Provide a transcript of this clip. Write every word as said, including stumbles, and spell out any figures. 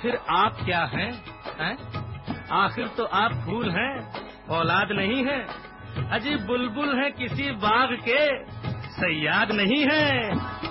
आखिर आप क्या हैं, हैं? आखिर तो आप फूल हैं, औलाद नहीं है। अजी बुलबुल हैं किसी बाग के, सयाद नहीं है।